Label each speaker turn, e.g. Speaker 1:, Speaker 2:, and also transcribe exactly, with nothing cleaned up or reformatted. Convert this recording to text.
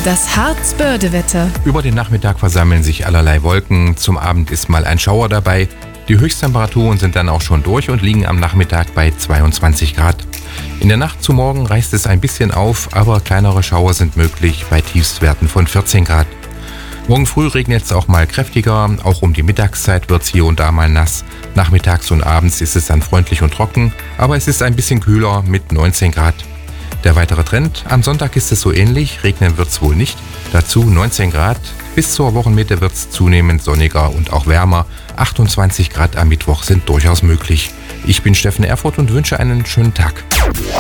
Speaker 1: Das Harzbörde-Wetter.
Speaker 2: Über den Nachmittag versammeln sich allerlei Wolken. Zum Abend ist mal ein Schauer dabei. Die Höchsttemperaturen sind dann auch schon durch und liegen am Nachmittag bei zweiundzwanzig Grad. In der Nacht zu morgen reißt es ein bisschen auf, aber kleinere Schauer sind möglich bei Tiefstwerten von vierzehn Grad. Morgen früh regnet es auch mal kräftiger, auch um die Mittagszeit wird es hier und da mal nass. Nachmittags und abends ist es dann freundlich und trocken, aber es ist ein bisschen kühler mit neunzehn Grad. Der weitere Trend, am Sonntag ist es so ähnlich, regnen wird es wohl nicht, dazu neunzehn Grad. Bis zur Wochenmitte wird es zunehmend sonniger und auch wärmer, achtundzwanzig Grad am Mittwoch sind durchaus möglich. Ich bin Steffen Erfurt und wünsche einen schönen Tag.